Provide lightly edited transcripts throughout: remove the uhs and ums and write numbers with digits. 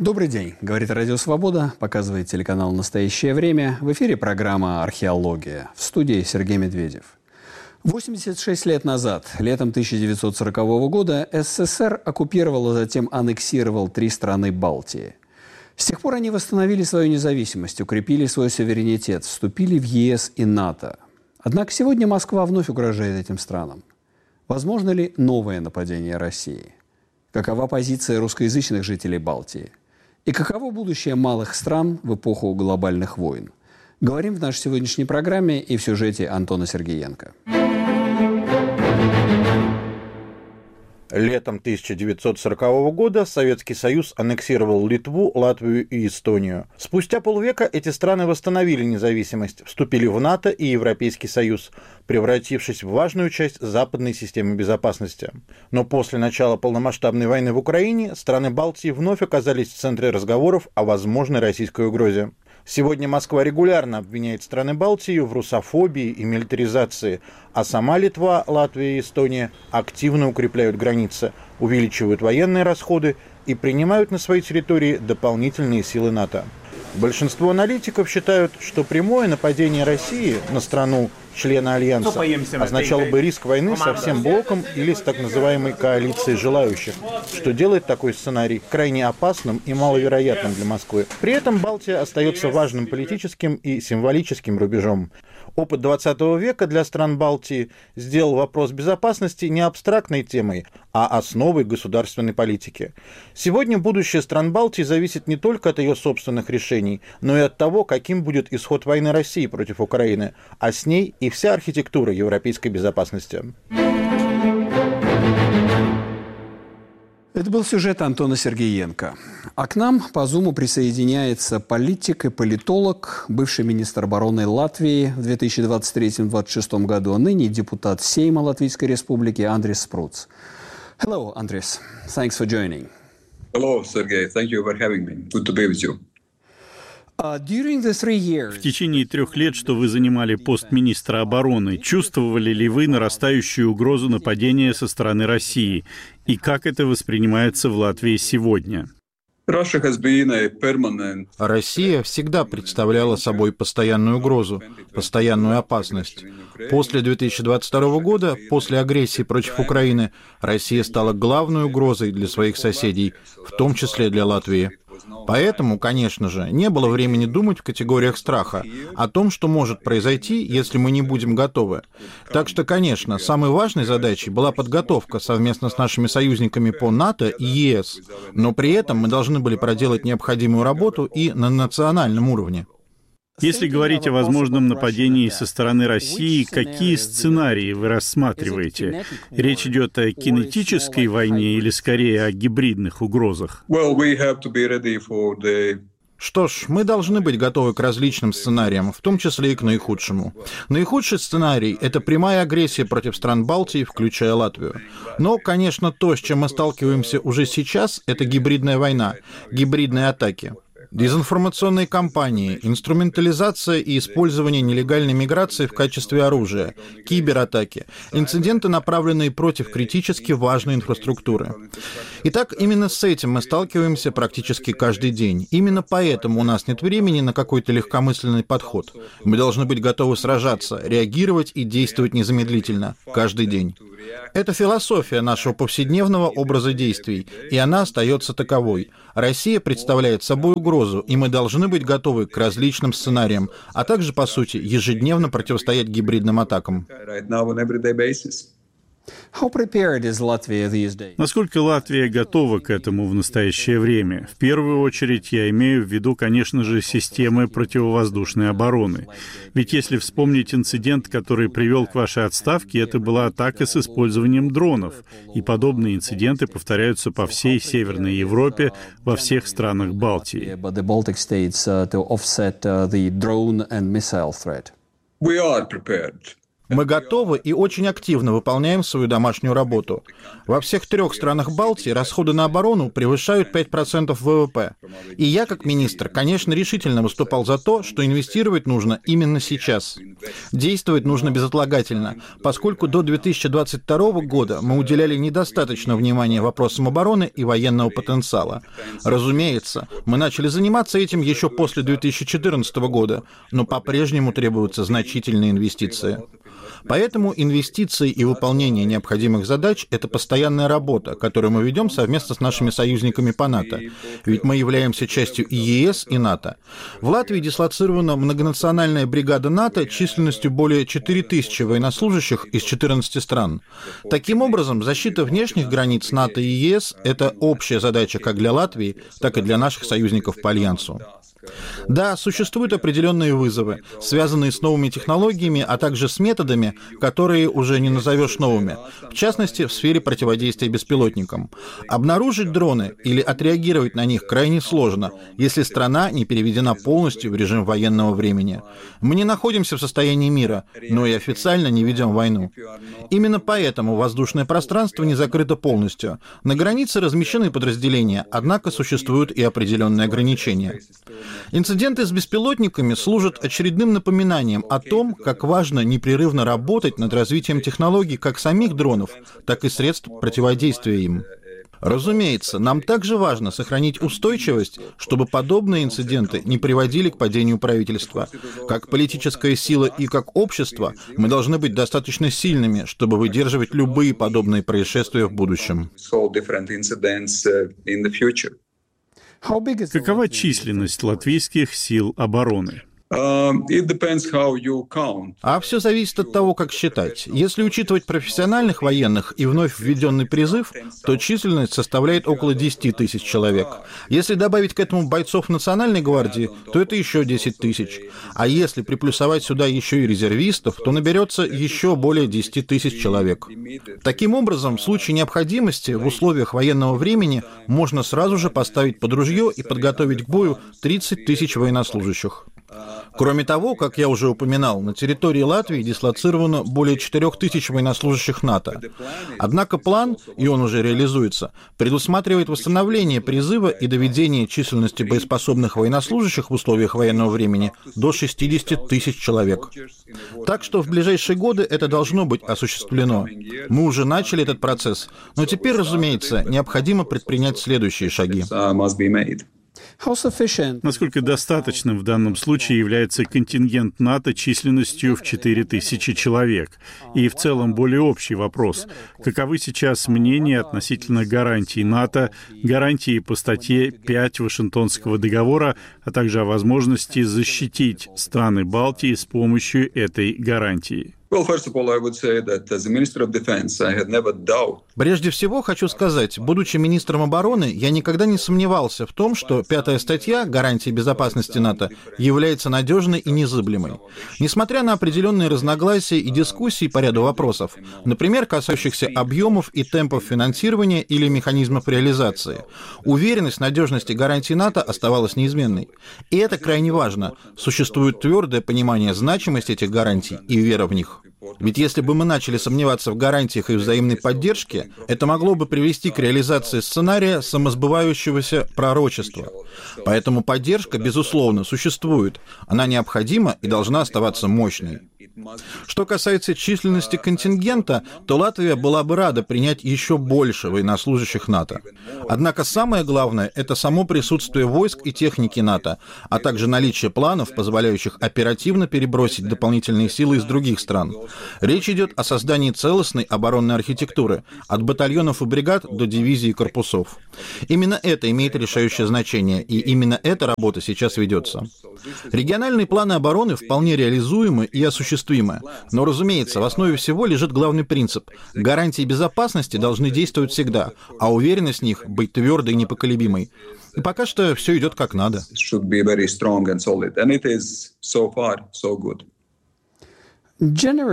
Добрый день, говорит Радио Свобода, показывает телеканал «Настоящее время». В эфире программа «Археология». В студии Сергей Медведев. 86 лет назад, летом 1940 года, СССР оккупировал, а затем аннексировал 3 страны Балтии. С тех пор они восстановили свою независимость, укрепили свой суверенитет, вступили в ЕС и НАТО. Однако сегодня Москва вновь угрожает этим странам. Возможно ли новое нападение России? Какова позиция русскоязычных жителей Балтии? И каково будущее малых стран в эпоху глобальных войн? Говорим в нашей сегодняшней программе и в сюжете Антона Сергеенко. Летом 1940 года Советский Союз аннексировал Литву, Латвию и Эстонию. Спустя полвека эти страны восстановили независимость, вступили в НАТО и Европейский Союз, превратившись в важную часть западной системы безопасности. Но после начала полномасштабной войны в Украине страны Балтии вновь оказались в центре разговоров о возможной российской угрозе. Сегодня Москва регулярно обвиняет страны Балтии в русофобии и милитаризации, а сама Литва, Латвия и Эстония активно укрепляют границы, увеличивают военные расходы и принимают на своей территории дополнительные силы НАТО. Большинство аналитиков считают, что прямое нападение России на страну члена Альянса означало бы риск войны со всем блоком или с так называемой коалицией желающих, что делает такой сценарий крайне опасным и маловероятным для Москвы. При этом Балтия остается важным политическим и символическим рубежом. Опыт 20 века для стран Балтии сделал вопрос безопасности не абстрактной темой, а основой государственной политики. Сегодня будущее стран Балтии зависит не только от ее собственных решений, но и от того, каким будет исход войны России против Украины, а с ней и вся архитектура европейской безопасности. Это был сюжет Антона Сергеенко. А к нам по Зуму присоединяется политик и политолог, бывший министр обороны Латвии в 2023-2026 году, а ныне депутат Сейма Латвийской Республики Андрис Спруц. Hello, Andris. Thanks for joining. Hello, Sergey. Thank you for having me. Good to be with you. В течение 3 лет, что вы занимали пост министра обороны, чувствовали ли вы нарастающую угрозу нападения со стороны России? И как это воспринимается в Латвии сегодня? Россия всегда представляла собой постоянную угрозу, постоянную опасность. После 2022 года, после агрессии против Украины, Россия стала главной угрозой для своих соседей, в том числе для Латвии. Поэтому, конечно же, не было времени думать в категориях страха, о том, что может произойти, если мы не будем готовы. Так что, конечно, самой важной задачей была подготовка совместно с нашими союзниками по НАТО и ЕС, но при этом мы должны были проделать необходимую работу и на национальном уровне. Если говорить о возможном нападении со стороны России, какие сценарии вы рассматриваете? Речь идет о кинетической войне или скорее о гибридных угрозах? Что ж, мы должны быть готовы к различным сценариям, в том числе и к наихудшему. Наихудший сценарий – это прямая агрессия против стран Балтии, включая Латвию. Но, конечно, то, с чем мы сталкиваемся уже сейчас, это гибридная война, гибридные атаки. Дезинформационные кампании, инструментализация и использование нелегальной миграции в качестве оружия, кибератаки, инциденты, направленные против критически важной инфраструктуры. Итак, именно с этим мы сталкиваемся практически каждый день. Именно поэтому у нас нет времени на какой-то легкомысленный подход. Мы должны быть готовы сражаться, реагировать и действовать незамедлительно, каждый день. Это философия нашего повседневного образа действий, и она остается таковой. Россия представляет собой угрозу, и мы должны быть готовы к различным сценариям, а также, по сути, ежедневно противостоять гибридным атакам. Насколько Латвия готова к этому в настоящее время? В первую очередь я имею в виду, конечно же, системы противовоздушной обороны. Ведь если вспомнить инцидент, который привел к вашей отставке, это была атака с использованием дронов. И подобные инциденты повторяются по всей Северной Европе, во всех странах Балтии. Мы готовы и очень активно выполняем свою домашнюю работу. Во всех 3 странах Балтии расходы на оборону превышают 5% ВВП. И я, как министр, конечно, решительно выступал за то, что инвестировать нужно именно сейчас. Действовать нужно безотлагательно, поскольку до 2022 года мы уделяли недостаточно внимания вопросам обороны и военного потенциала. Разумеется, мы начали заниматься этим еще после 2014 года, но по-прежнему требуются значительные инвестиции. Поэтому инвестиции и выполнение необходимых задач – это постоянная работа, которую мы ведем совместно с нашими союзниками по НАТО. Ведь мы являемся частью и ЕС, и НАТО. В Латвии дислоцирована многонациональная бригада НАТО численностью более 4000 военнослужащих из 14 стран. Таким образом, защита внешних границ НАТО и ЕС – это общая задача как для Латвии, так и для наших союзников по Альянсу. Да, существуют определенные вызовы, связанные с новыми технологиями, а также с методами, которые уже не назовешь новыми, в частности, в сфере противодействия беспилотникам. Обнаружить дроны или отреагировать на них крайне сложно, если страна не переведена полностью в режим военного времени. Мы не находимся в состоянии мира, но и официально не ведем войну. Именно поэтому воздушное пространство не закрыто полностью. На границе размещены подразделения, однако существуют и определенные ограничения. Инциденты с беспилотниками служат очередным напоминанием о том, как важно непрерывно работать над развитием технологий как самих дронов, так и средств противодействия им. Разумеется, нам также важно сохранить устойчивость, чтобы подобные инциденты не приводили к падению правительства. Как политическая сила и как общество мы должны быть достаточно сильными, чтобы выдерживать любые подобные происшествия в будущем. Какова численность латвийских сил обороны? А все зависит от того, как считать. Если учитывать профессиональных военных и вновь введенный призыв, то численность составляет около 10 тысяч человек. Если добавить к этому бойцов Национальной гвардии, то это еще 10 тысяч. А если приплюсовать сюда еще и резервистов, то наберется еще более 10 тысяч человек. Таким образом, в случае необходимости в условиях военного времени можно сразу же поставить под ружье и подготовить к бою 30 тысяч военнослужащих. Кроме того, как я уже упоминал, на территории Латвии дислоцировано более 4000 военнослужащих НАТО. Однако план, и он уже реализуется, предусматривает восстановление призыва и доведение численности боеспособных военнослужащих в условиях военного времени до 60 тысяч человек. Так что в ближайшие годы это должно быть осуществлено. Мы уже начали этот процесс, но теперь, разумеется, необходимо предпринять следующие шаги. Насколько достаточным в данном случае является контингент НАТО численностью в 4000 человек? И в целом более общий вопрос. Каковы сейчас мнения относительно гарантий НАТО, гарантии по статье 5 Вашингтонского договора, а также о возможности защитить страны Балтии с помощью этой гарантии? Прежде всего, хочу сказать, будучи министром обороны, я никогда не сомневался в том, что 5-я статья гарантии безопасности НАТО является надежной и незыблемой. Несмотря на определенные разногласия и дискуссии по ряду вопросов, например, касающихся объемов и темпов финансирования или механизмов реализации, уверенность в надежности гарантий НАТО оставалась неизменной. И это крайне важно. Существует твердое понимание значимости этих гарантий и вера в них. Ведь если бы мы начали сомневаться в гарантиях и взаимной поддержке, это могло бы привести к реализации сценария самосбывающегося пророчества. Поэтому поддержка, безусловно, существует. Она необходима и должна оставаться мощной. Что касается численности контингента, то Латвия была бы рада принять еще больше военнослужащих НАТО. Однако самое главное – это само присутствие войск и техники НАТО, а также наличие планов, позволяющих оперативно перебросить дополнительные силы из других стран. Речь идет о создании целостной оборонной архитектуры, от батальонов и бригад до дивизий и корпусов. Именно это имеет решающее значение, и именно эта работа сейчас ведется. Региональные планы обороны вполне реализуемы и осуществимы. Но, разумеется, в основе всего лежит главный принцип. Гарантии безопасности должны действовать всегда, а уверенность в них быть твердой и непоколебимой. И пока что все идет как надо. В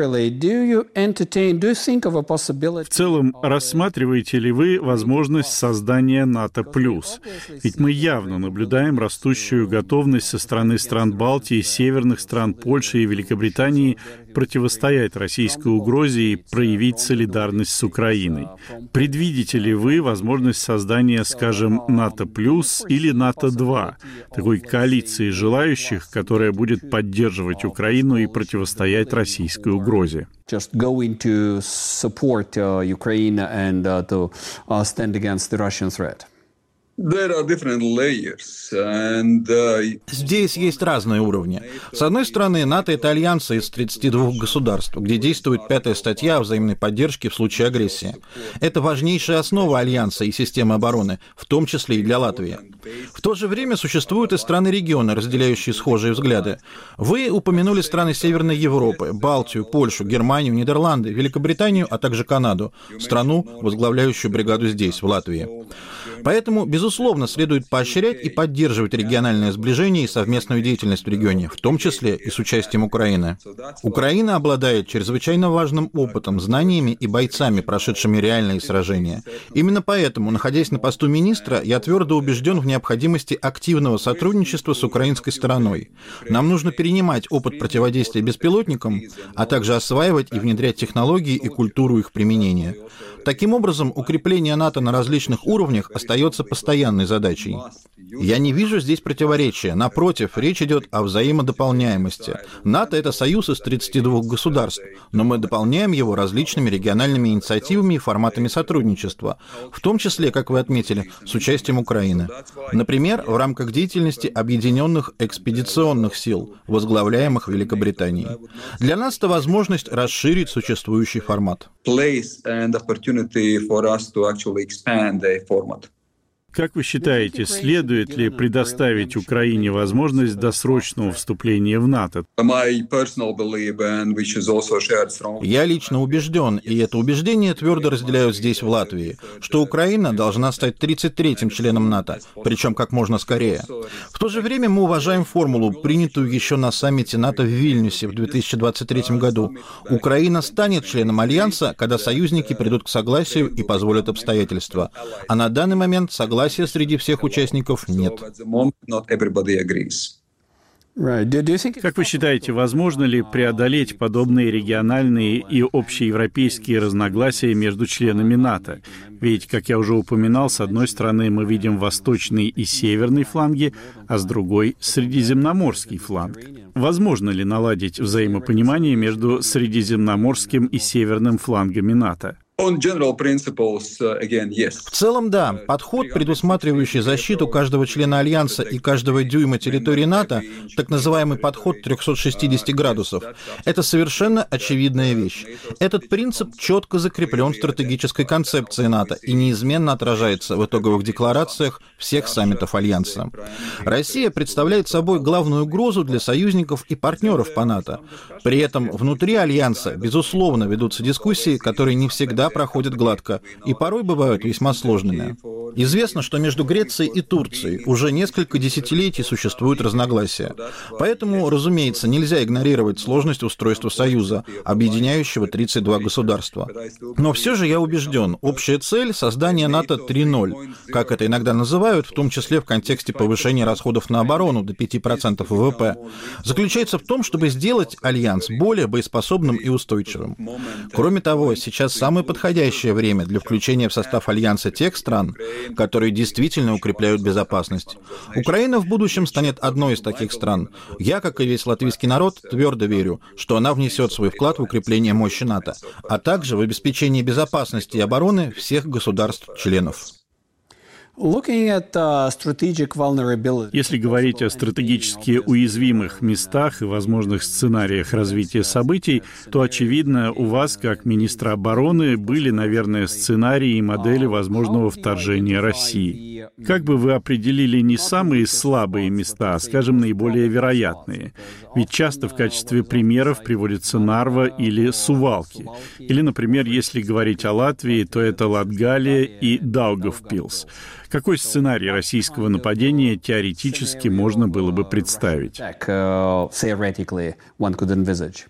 целом, рассматриваете ли вы возможность создания НАТО+? Ведь мы явно наблюдаем растущую готовность со стороны стран Балтии, северных стран Польши и Великобритании противостоять российской угрозе и проявить солидарность с Украиной. Предвидите ли вы возможность создания, скажем, НАТО+ или НАТО-2, такой коалиции желающих, которая будет поддерживать Украину и противостоять российской угрозе? Just going to support Ukraine and to stand against the Russian threat. There are different layers, and Здесь есть разные уровни. С одной стороны, НАТО — это альянс из 32 государств, где действует 5-я статья о взаимной поддержке в случае агрессии. Это важнейшая основа альянса и системы обороны, в том числе и для Латвии. В то же время существуют и страны региона, разделяющие схожие взгляды. Вы упомянули страны Северной Европы, Балтию, Польшу, Германию, Нидерланды, Великобританию, а также Канаду, страну, возглавляющую бригаду здесь, в Латвии. Поэтому, безусловно, следует поощрять и поддерживать региональное сближение и совместную деятельность в регионе, в том числе и с участием Украины. Украина обладает чрезвычайно важным опытом, знаниями и бойцами, прошедшими реальные сражения. Именно поэтому, находясь на посту министра, я твердо убежден в необходимости активного сотрудничества с украинской стороной. Нам нужно перенимать опыт противодействия беспилотникам, а также осваивать и внедрять технологии и культуру их применения. Таким образом, укрепление НАТО на различных уровнях остается постоянной задачей. Я не вижу здесь противоречия. Напротив, речь идет о взаимодополняемости. НАТО — это союз из 32 государств, но мы дополняем его различными региональными инициативами и форматами сотрудничества, в том числе, как вы отметили, с участием Украины. Например, в рамках деятельности объединенных экспедиционных сил, возглавляемых Великобританией. Для нас это возможность расширить существующий формат. Как вы считаете, следует ли предоставить Украине возможность досрочного вступления в НАТО? Я лично убежден, и это убеждение твердо разделяют здесь, в Латвии, что Украина должна стать 33-м членом НАТО, причем как можно скорее. В то же время мы уважаем формулу, принятую еще на саммите НАТО в Вильнюсе в 2023 году. Украина станет членом Альянса, когда союзники придут к согласию и позволят обстоятельства. А на данный момент согласия среди всех участников нет. Как вы считаете, возможно ли преодолеть подобные региональные и общеевропейские разногласия между членами НАТО? Ведь, как я уже упоминал, с одной стороны мы видим восточный и северный фланги, а с другой — средиземноморский фланг. Возможно ли наладить взаимопонимание между средиземноморским и северным флангами НАТО? On general principles, again, yes. В целом, да. Подход, предусматривающий защиту каждого члена Альянса и каждого дюйма территории НАТО, так называемый подход 360 градусов, это совершенно очевидная вещь. Этот принцип четко закреплен в стратегической концепции НАТО и неизменно отражается в итоговых декларациях всех саммитов Альянса. Россия представляет собой главную угрозу для союзников и партнеров по НАТО. При этом внутри Альянса, безусловно, ведутся дискуссии, которые не всегда проходят гладко и порой бывают весьма сложными. Известно, что между Грецией и Турцией уже несколько десятилетий существуют разногласия. Поэтому, разумеется, нельзя игнорировать сложность устройства Союза, объединяющего 32 государства. Но все же я убежден, общая цель — создание НАТО 3.0, как это иногда называют, в том числе в контексте повышения расходов на оборону до 5% ВВП, заключается в том, чтобы сделать Альянс более боеспособным и устойчивым. Кроме того, сейчас самое подходящее время для включения в состав Альянса тех стран, которые действительно укрепляют безопасность. Украина в будущем станет одной из таких стран. Я, как и весь латвийский народ, твердо верю, что она внесет свой вклад в укрепление мощи НАТО, а также в обеспечение безопасности и обороны всех государств-членов. Если говорить о стратегически уязвимых местах и возможных сценариях развития событий, то, очевидно, у вас, как министра обороны, были, наверное, сценарии и модели возможного вторжения России. Как бы вы определили не самые слабые места, а, скажем, наиболее вероятные? Ведь часто в качестве примеров приводятся Нарва или Сувалки. Или, например, если говорить о Латвии, то это Латгалия и Даугавпилс. Какой сценарий российского нападения теоретически можно было бы представить?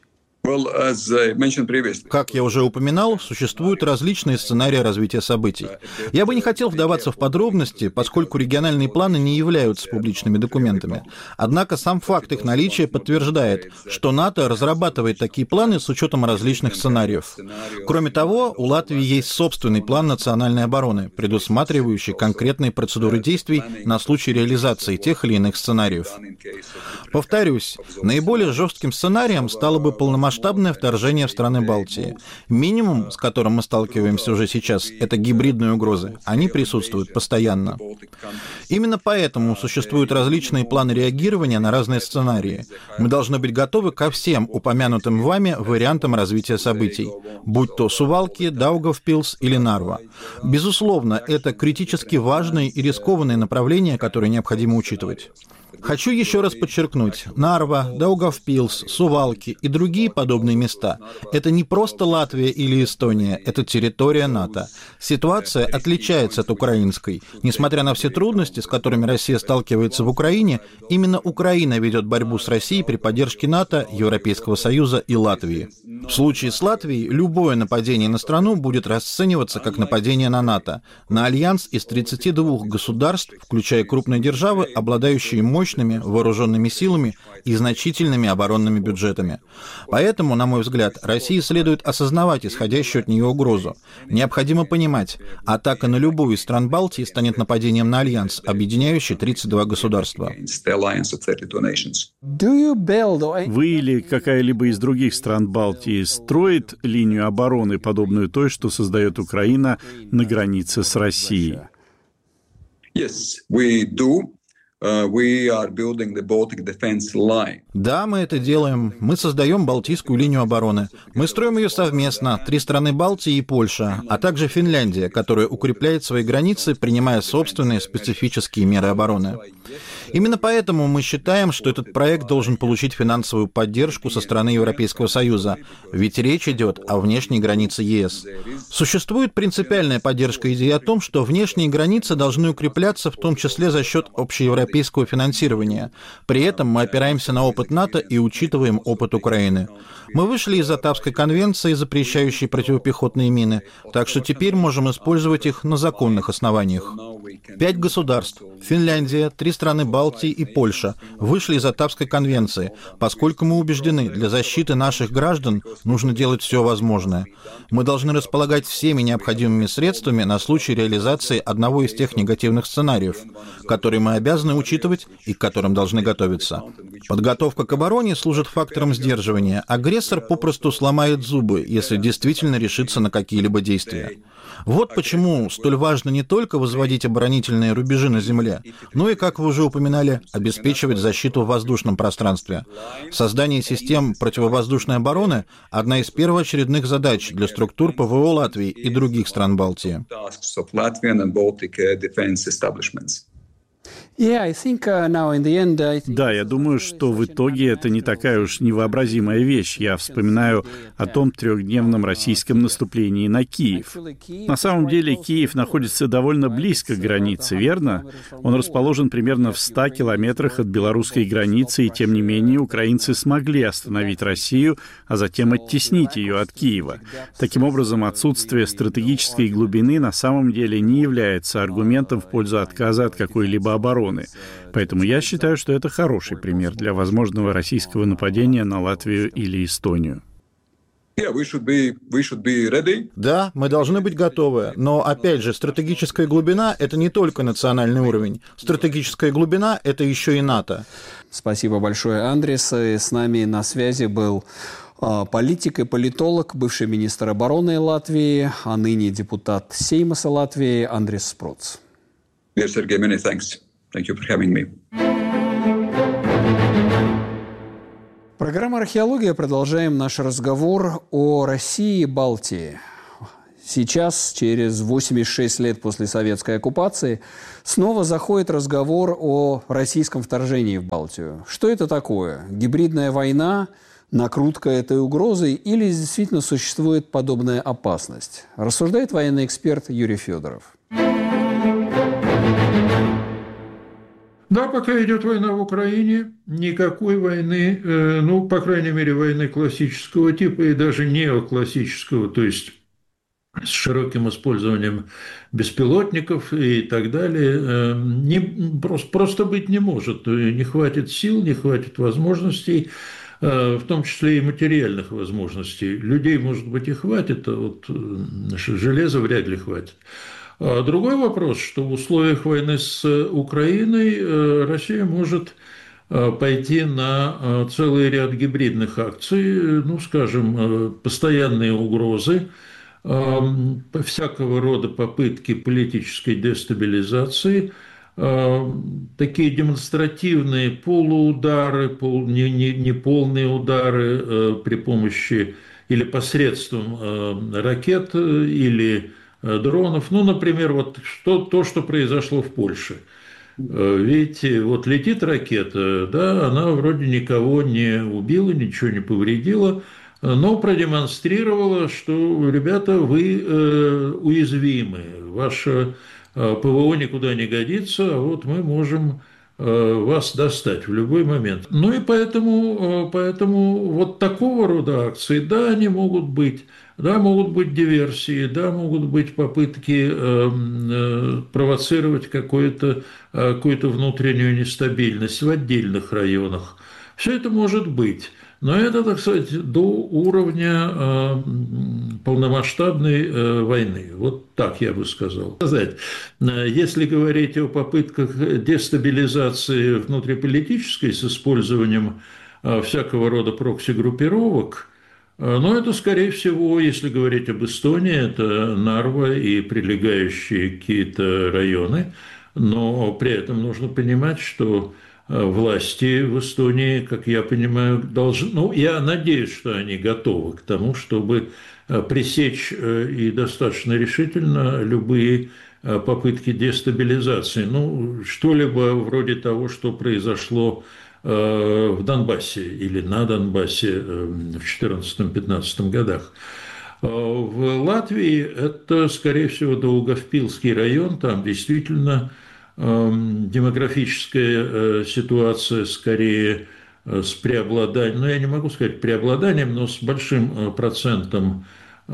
Как я уже упоминал, существуют различные сценарии развития событий. Я бы не хотел вдаваться в подробности, поскольку региональные планы не являются публичными документами. Однако сам факт их наличия подтверждает, что НАТО разрабатывает такие планы с учетом различных сценариев. Кроме того, у Латвии есть собственный план национальной обороны, предусматривающий конкретные процедуры действий на случай реализации тех или иных сценариев. Повторюсь, наиболее жестким сценарием стало бы полномасштабное вторжение в страны Балтии. Минимум, с которым мы сталкиваемся уже сейчас, это гибридные угрозы. Они присутствуют постоянно. Именно поэтому существуют различные планы реагирования на разные сценарии. Мы должны быть готовы ко всем упомянутым вами вариантам развития событий, будь то Сувалки, Даугавпилс или Нарва. Безусловно, это критически важные и рискованные направления, которые необходимо учитывать. Хочу еще раз подчеркнуть, Нарва, Даугавпилс, Сувалки и другие подобные места – это не просто Латвия или Эстония, это территория НАТО. Ситуация отличается от украинской. Несмотря на все трудности, с которыми Россия сталкивается в Украине, именно Украина ведет борьбу с Россией при поддержке НАТО, Европейского Союза и Латвии. В случае с Латвией любое нападение на страну будет расцениваться как нападение на НАТО, на альянс из 32 государств, включая крупные державы, обладающие мощными вооруженными силами и значительными оборонными бюджетами. Поэтому, на мой взгляд, России следует осознавать исходящую от нее угрозу. Необходимо понимать, атака на любую из стран Балтии станет нападением на альянс, объединяющий 32 государства. Вы или какая-либо из других стран Балтии строит линию обороны, подобную той, что создает Украина на границе с Россией? Yes, we do. We are building the Baltic Defense Line. Да, мы это делаем. Мы создаем Балтийскую линию обороны. Мы строим ее совместно, 3 страны Балтии и Польша, а также Финляндия, которая укрепляет свои границы, принимая собственные специфические меры обороны. Именно поэтому мы считаем, что этот проект должен получить финансовую поддержку со стороны Европейского Союза, ведь речь идет о внешней границе ЕС. Существует принципиальная поддержка идеи о том, что внешние границы должны укрепляться в том числе за счет общеевропейского финансирования. При этом мы опираемся на опыт НАТО и учитываем опыт Украины. Мы вышли из Оттавской конвенции, запрещающей противопехотные мины, так что теперь можем использовать их на законных основаниях. 5 государств – Финляндия, 3 страны Балтии и Польша – вышли из Оттавской конвенции, поскольку мы убеждены, для защиты наших граждан нужно делать все возможное. Мы должны располагать всеми необходимыми средствами на случай реализации одного из тех негативных сценариев, которые мы обязаны учитывать и к которым должны готовиться. Подготовка к обороне служит фактором сдерживания. Агрессор попросту сломает зубы, если действительно решится на какие-либо действия. Вот почему столь важно не только возводить оборонительные рубежи на земле, но и, как вы уже упоминали, обеспечивать защиту в воздушном пространстве. Создание систем противовоздушной обороны – одна из первоочередных задач для структур ПВО Латвии и других стран Балтии. Да, я думаю, что в итоге это не такая уж невообразимая вещь. Я вспоминаю о том 3-дневном российском наступлении на Киев. На самом деле Киев находится довольно близко к границе, верно? Он расположен примерно в 100 километрах от белорусской границы, и тем не менее украинцы смогли остановить Россию, а затем оттеснить ее от Киева. Таким образом, отсутствие стратегической глубины на самом деле не является аргументом в пользу отказа от какой-либо обороны. Поэтому я считаю, что это хороший пример для возможного российского нападения на Латвию или Эстонию. Да, мы должны быть готовы, но, опять же, стратегическая глубина – это не только национальный уровень. Стратегическая глубина – это еще и НАТО. Спасибо большое, Андрис. И с нами на связи был политик и политолог, бывший министр обороны Латвии, а ныне депутат Сеймаса Латвии Андрис Спроц. Dear Sergey, many thanks. Thank you for having me. Программа «Археология». Продолжаем наш разговор о России и Балтии. Сейчас, через 86 лет после советской оккупации, снова заходит разговор о российском вторжении в Балтию. Что это такое? Гибридная война, накрутка этой угрозы или действительно существует подобная опасность? Рассуждает военный эксперт Юрий Федоров. Да, пока идет война в Украине, никакой войны, ну, по крайней мере, войны классического типа и даже неоклассического, то есть с широким использованием беспилотников и так далее, просто быть не может. Не хватит сил, не хватит возможностей, в том числе и материальных возможностей. Людей, может быть, и хватит, а вот железа вряд ли хватит. А другой вопрос, что в условиях войны с Украиной Россия может пойти на целый ряд гибридных акций, ну, скажем, постоянные угрозы, всякого рода попытки политической дестабилизации, такие демонстративные полуудары, неполные удары при помощи или посредством ракет или дронов. Ну, например, вот то, что произошло в Польше. Видите, вот летит ракета, да, она вроде никого не убила, ничего не повредила, но продемонстрировала, что, ребята, вы уязвимы, ваше ПВО никуда не годится, а вот мы можем вас достать в любой момент. Ну и поэтому вот такого рода акции, да, они могут быть. Да, могут быть диверсии, да, могут быть попытки провоцировать какую-то внутреннюю нестабильность в отдельных районах. Все это может быть. Но это, так сказать, до уровня полномасштабной войны. Вот так я бы сказал. Если говорить о попытках дестабилизации внутриполитической с использованием всякого рода прокси-группировок, но это, скорее всего, если говорить об Эстонии, это Нарва и прилегающие какие-то районы. Но при этом нужно понимать, что власти в Эстонии, как я понимаю, должны... Ну, я надеюсь, что они готовы к тому, чтобы пресечь и достаточно решительно любые попытки дестабилизации. Ну, что-либо вроде того, что произошло в Донбассе или на Донбассе в 2014-2015 годах. В Латвии это, скорее всего, Даугавпилский район, там действительно демографическая ситуация скорее с преобладанием, ну, я не могу сказать преобладанием, но с большим процентом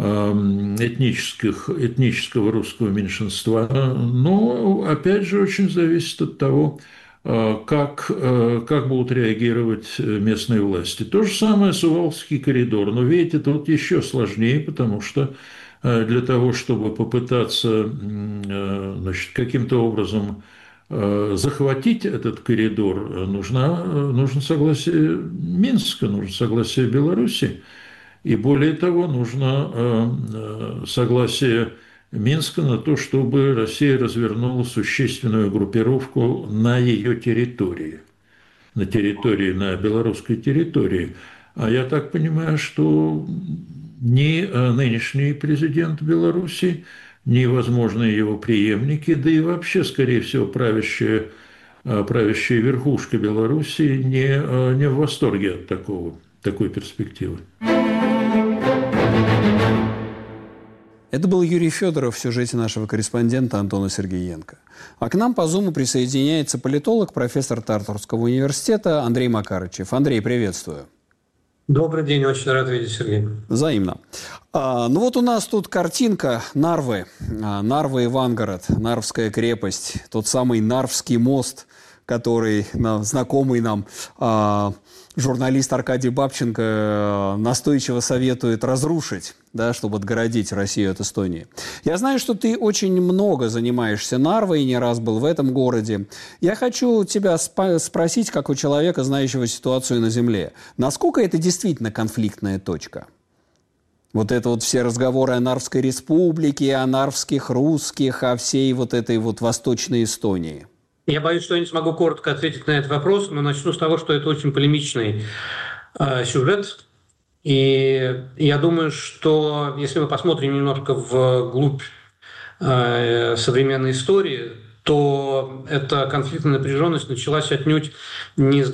этнического русского меньшинства. Но, опять же, очень зависит от того, как будут реагировать местные власти. То же самое Сувалский коридор. Но, видите, тут еще сложнее, потому что для того, чтобы попытаться, значит, каким-то образом захватить этот коридор, нужно согласие Минска, нужно согласие Беларуси. И более того, нужно согласие Минска на то, чтобы Россия развернула существенную группировку на ее территории, на белорусской территории. А я так понимаю, что ни нынешний президент Беларуси, ни возможные его преемники, да и вообще, скорее всего, правящая верхушка Беларуси не в восторге от такой перспективы. Это был Юрий Федоров в сюжете нашего корреспондента Антона Сергеенко. А к нам по Зуму присоединяется политолог, профессор Тартурского университета Андрей Макарычев. Андрей, приветствую. Добрый день, очень рад видеть, Сергей. Взаимно. Ну вот у нас тут картинка Нарвы. Нарва, Ивангород, Нарвская крепость, тот самый Нарвский мост, который знакомый нам журналист Аркадий Бабченко настойчиво советует разрушить, да, чтобы отгородить Россию от Эстонии. Я знаю, что ты очень много занимаешься Нарвой, не раз был в этом городе. Я хочу тебя спросить, как у человека, знающего ситуацию на земле, насколько это действительно конфликтная точка? Вот это вот все разговоры о Нарвской республике, о нарвских русских, о всей вот этой вот Восточной Эстонии. Я боюсь, что я не смогу коротко ответить на этот вопрос, но начну с того, что это очень полемичный сюжет. И я думаю, что если мы посмотрим немножко вглубь современной истории, то эта конфликтная напряженность началась отнюдь не с